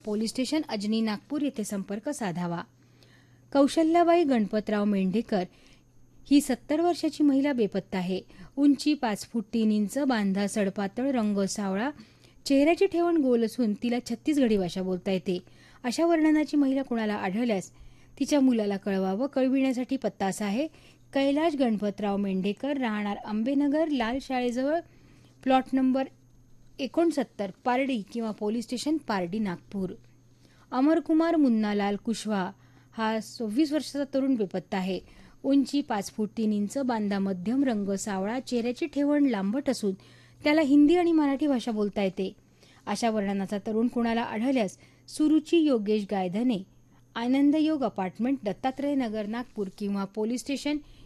Police station Ajni Nagpur येथे संपर्क साधावा. कौशल्याबाई गणपतराव मेंढेकर ही 70 वर्षाची महिला बेपत्ता आहे. उंची 5 फूट 3 इंच, बांधा सडपातळ, रंग सावळा, चेहऱ्याची ठेवण गोल असून तिला छत्तीसगढी भाषा बोलता येते. अशा वर्णनाची महिला कुणाला आढळल्यास तिच्या मुलाला कळवावं. कळविण्यासाठी पत्ता असा आहे: कैलाश गणपतराव मेंढेकर, राहणार आंबेनगर, लाल शाळेजवळ, प्लॉट नंबर 69, पारडी किंवा पोलीस स्टेशन पारडी, नागपूर. अमरकुमार मुन्नालाल कुशवाहा हा 26 वर्षाचा तरुण बेपत्ता आहे. उंची 5 फूट 3 इंच, बांधा मध्यम, रंग सावळा, चेहऱ्याची ठेवण लांबट असून त्याला हिंदी आणि मराठी भाषा बोलता येते. अशा वर्णनाचा तरुण कुणाला आढळल्यास सुरुची योगेश गायधने, आनंदयोग अपार्टमेंट, दत्तात्रय नगर, नागपूर किंवा पोलीस स्टेशन